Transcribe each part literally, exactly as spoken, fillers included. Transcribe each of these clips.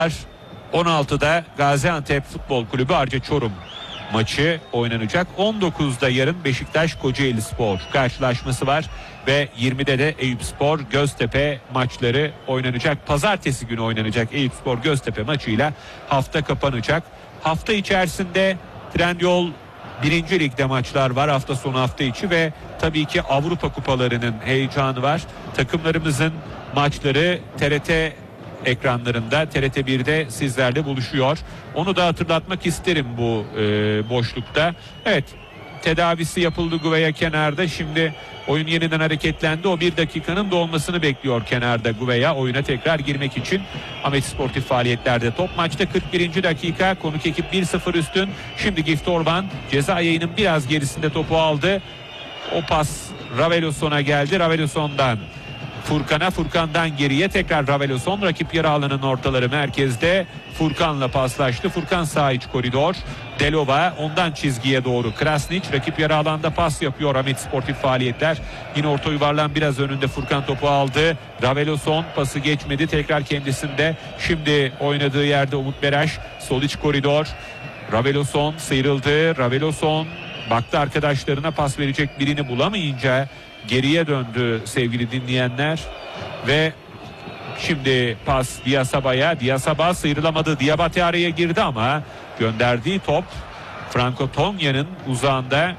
on altıda Gaziantep Futbol Kulübü Arca Çorum maçı oynanacak. on dokuzda yarın Beşiktaş Kocaelispor karşılaşması var ve yirmide de Eyüpspor Göztepe maçları oynanacak. Pazartesi günü oynanacak Eyüpspor Göztepe maçıyla hafta kapanacak. Hafta içerisinde Trendyol birinci Lig'de maçlar var hafta sonu, hafta içi ve tabii ki Avrupa kupalarının heyecanı var. Takımlarımızın maçları T R T ekranlarında, T R T birde sizlerle buluşuyor. Onu da hatırlatmak isterim bu e, boşlukta. Evet, tedavisi yapıldı Gouveia kenarda. Şimdi oyun yeniden hareketlendi. O bir dakikanın dolmasını bekliyor kenarda Gouveia oyuna tekrar girmek için. Ahmet Sportif faaliyetlerde top maçta kırk birinci dakika. Konuk ekip bir sıfır üstün. Şimdi Gift Orban ceza yayının biraz gerisinde topu aldı. O pas Raveloson'a geldi. Raveloson'dan Furkan'a, Furkan'dan geriye tekrar Raveloson, rakip yarı alanın ortaları merkezde Furkan'la paslaştı. Furkan sağ iç koridor, Delova ondan çizgiye doğru, Krasnić rakip yarı alanda pas yapıyor. Ahmet Sportif faaliyetler yine orta yuvarlağın biraz önünde Furkan topu aldı. Raveloson pası geçmedi, tekrar kendisinde. Şimdi oynadığı yerde Umut Meraş, sol iç koridor, Raveloson sıyrıldı. Raveloson baktı arkadaşlarına, pas verecek birini bulamayınca geriye döndü sevgili dinleyenler ve şimdi pas Diasaba'ya. Diasaba sıyrılamadı. Diabate araya girdi ama gönderdiği top Franco Tonya'nın uzağında,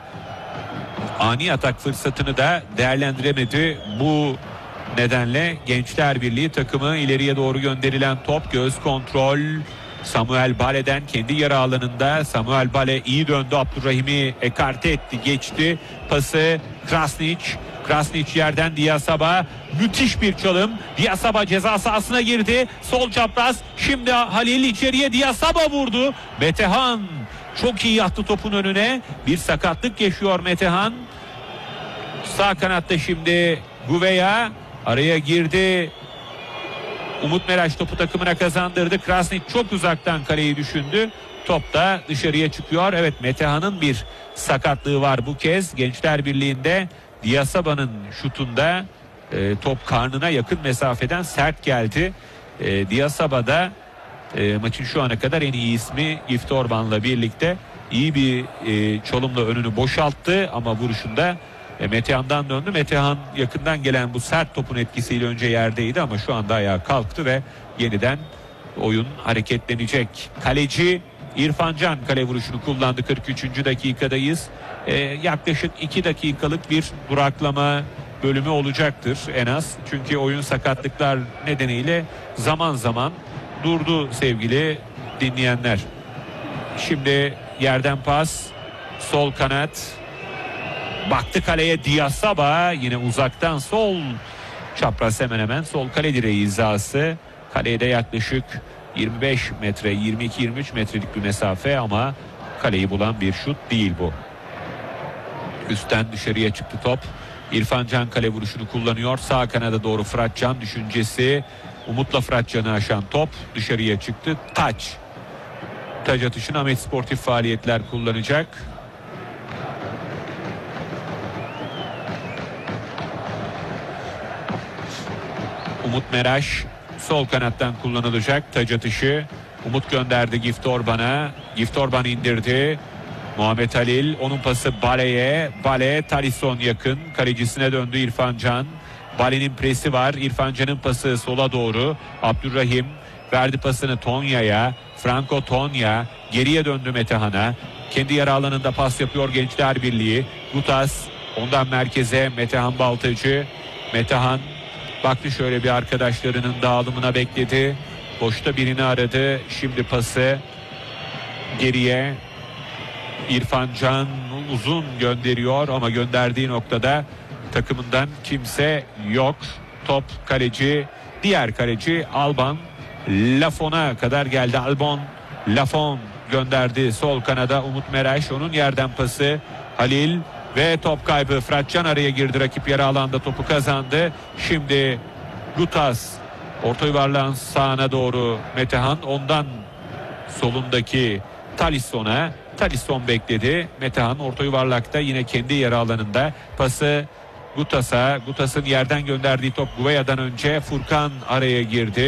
ani atak fırsatını da değerlendiremedi. Bu nedenle Gençler Birliği takımı ileriye doğru gönderilen top, göz kontrol Samuel Bale'den kendi yarı alanında. Samuel Bale iyi döndü, Abdurrahim'i ekarte etti, geçti pası Krasnić. Krasnić yerden Diasaba, müthiş bir çalım. Diasaba ceza sahasına girdi. Sol çapraz. Şimdi Halil içeriye, Diasaba vurdu. Metehan çok iyi yattı topun önüne. Bir sakatlık yaşıyor Metehan. Sağ kanatta şimdi Gouveia araya girdi. Umut Meraş topu takımına kazandırdı. Krasnić çok uzaktan kaleyi düşündü. Top da dışarıya çıkıyor. Evet, Metehan'ın bir sakatlığı var bu kez. Gençler Birliği'nde Diasaba'nın şutunda e, top karnına yakın mesafeden sert geldi. E, Diasaba da e, maçın şu ana kadar en iyi ismi Gift Orban'la birlikte iyi bir e, çalımla önünü boşalttı ama vuruşunda e, Metehan'dan döndü. Metehan yakından gelen bu sert topun etkisiyle önce yerdeydi ama şu anda ayağa kalktı ve yeniden oyun hareketlenecek. Kaleci İrfan Can kale vuruşunu kullandı. kırk üçüncü dakikadayız. Ee, yaklaşık iki dakikalık bir duraklama bölümü olacaktır en az. Çünkü oyun sakatlıklar nedeniyle zaman zaman durdu sevgili dinleyenler. Şimdi yerden pas, sol kanat. Baktı kaleye Diasaba, yine uzaktan sol çapraz, hemen hemen sol kale direği hizası. Kaleye de yaklaşık yirmi beş metre, yirmi iki yirmi üç metrelik bir mesafe ama kaleyi bulan bir şut değil bu. Üstten dışarıya çıktı top. İrfan Can kale vuruşunu kullanıyor. Sağ kanada doğru Fırat Can düşüncesi. Umut'la Fırat Can'ı aşan top dışarıya çıktı. Taç. Taç atışını Ahmet Sportif faaliyetler kullanacak. Umut Meraş sol kanattan kullanılacak. Taç atışı. Umut gönderdi Gift Orban'a. Gift Orban indirdi. Muhammed Halil, onun pası Bale'ye. Bale, Talisson yakın. Kalecisine döndü İrfan Can. Bale'nin presi var. İrfan Can'ın pası sola doğru. Abdurrahim verdi pasını Tonya'ya. Franco Tonya geriye döndü Metehan'a. Kendi yarı alanında pas yapıyor Gençler Birliği. Gutas ondan merkeze, Metehan Baltacı. Metehan baktı şöyle bir arkadaşlarının dağılımına, bekledi. Boşta birini aradı. Şimdi pası geriye. İrfan Can uzun gönderiyor ama gönderdiği noktada takımından kimse yok. Top kaleci, diğer kaleci Alban Lafon'a kadar geldi. Albon Lafon gönderdi sol kanada. Umut Meraş, onun yerden pası Halil ve top kaybı. Fırat Can araya girdi, rakip yarı alanda topu kazandı. Şimdi Gutas orta yuvarlağın sağına doğru Metehan, ondan solundaki Talisson'a. Talisson bekledi. Metehan orta yuvarlakta yine kendi yarı alanında pası Gutas'a. Gutas'ın yerden gönderdiği top Gouvea'dan önce Furkan araya girdi.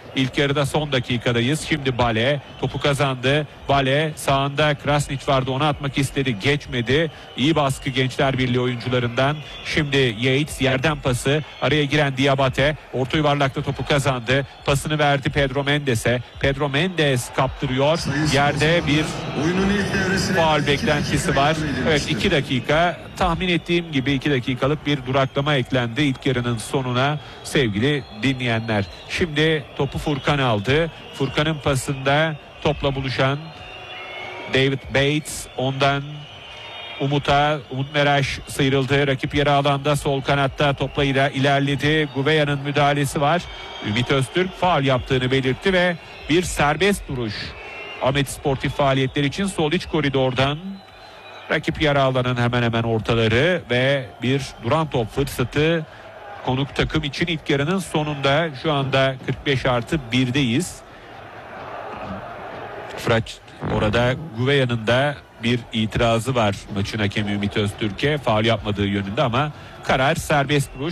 İlk yarıda son dakikadayız. Şimdi Bale topu kazandı. Bale sağında Krasnić vardı, onu atmak istedi, geçmedi. İyi baskı Gençler Birliği oyuncularından. Şimdi Yates yerden pası, araya giren Diabate orta yuvarlakta topu kazandı. Pasını verdi Pedro Mendes'e. Pedro Mendes kaptırıyor. Yerde bir faul beklentisi var. Evet, iki dakika, tahmin ettiğim gibi iki dakikalık bir duraklama eklendi ilk yarının sonuna sevgili dinleyenler. Şimdi topu Furkan aldı. Furkan'ın pasında topla buluşan David Bates, ondan Umut'a, Umut Meraş sıyrıldı. Rakip yarı alanda sol kanatta topla ilerledi. Gouvea'nın müdahalesi var. Ümit Öztürk faul yaptığını belirtti ve bir serbest duruş Ahmet Sportif faaliyetler için sol iç koridordan. Rakip yarı alanın hemen hemen ortaları ve bir duran top fırsatı konuk takım için ilk yarının sonunda. Şu anda kırk beş artı birdeyiz. Fırat orada Gouvea'nın da bir itirazı var maçın hakemi Ümit Öztürk'e faul yapmadığı yönünde ama karar serbest vuruş.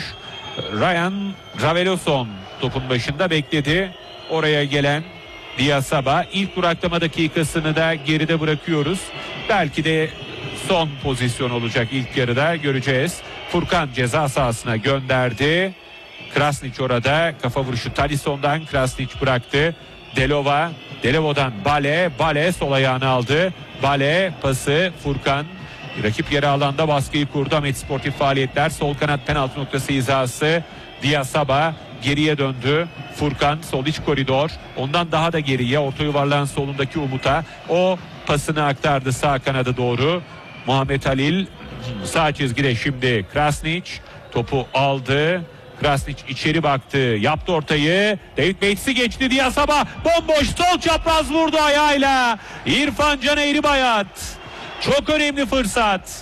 Ryan Raveloson topun başında bekledi. Oraya gelen Diasaba ilk duraklama dakikasını da geride bırakıyoruz. Belki de son pozisyon olacak ilk yarıda, göreceğiz. Furkan ceza sahasına gönderdi. Krasnić orada kafa vuruşu Talisson'dan, Krasnić bıraktı. Delova, Delova'dan Bale, Bale sol ayağını aldı. Bale pası Furkan. Rakip yarı alanda baskıyı kurdu. Ahmet Sportif faaliyetler sol kanat penaltı noktası hizası. Diasaba geriye döndü. Furkan sol iç koridor. Ondan daha da geriye orta yuvarlağın solundaki Umut'a. O pasını aktardı sağ kanada doğru. Muhammed Halil sağ çizgide şimdi Krasnić topu aldı. Krasnić içeri baktı, yaptı ortayı. David Bates'i geçti. Diasaba bomboş sol çapraz vurdu ayağıyla. İrfan Can Eğribayat. Çok önemli fırsat.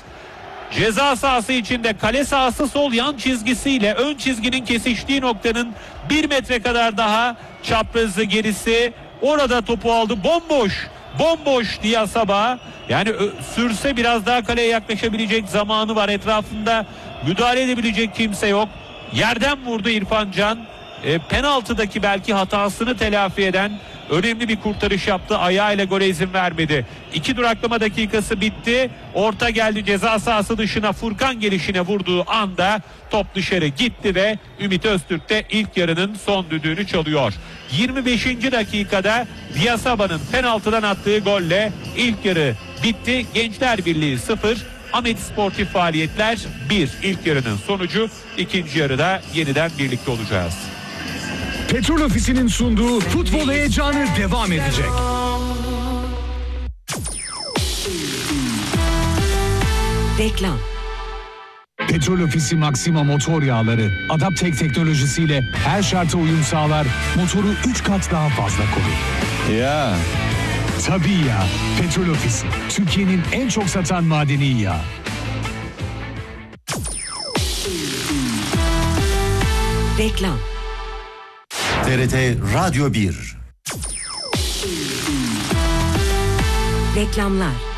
Ceza sahası içinde, kale sahası sol yan çizgisiyle ön çizginin kesiştiği noktanın bir metre kadar daha çaprazı gerisi. Orada topu aldı. Bomboş. Bomboş Diasaba. Yani sürse biraz daha kaleye yaklaşabilecek zamanı var. Etrafında müdahale edebilecek kimse yok. Yerden vurdu İrfan Can. E, penaltıdaki belki hatasını telafi eden önemli bir kurtarış yaptı. Ayağıyla gole izin vermedi. İki duraklama dakikası bitti. Orta geldi ceza sahası dışına. Furkan gelişine vurduğu anda top dışarı gitti ve Ümit Öztürk de ilk yarının son düdüğünü çalıyor. yirmi beşinci dakikada Diasaba'nın penaltıdan attığı golle ilk yarı bitti. Gençler Birliği sıfır. Ahmet Sportif faaliyetler bir. İlk yarının sonucu. İkinci yarıda yeniden birlikte olacağız. Petrol Ofisi'nin sunduğu futbol heyecanı devam edecek. Reklam. Petrol Ofisi Maxima motor yağları Adaptek teknolojisiyle her şarta uyum sağlar, motoru üç kat daha fazla korur. Ya. Tabii ya. Petrol Ofisi, Türkiye'nin en çok satan madeni yağı. Reklam. T R T Radyo bir. Reklamlar.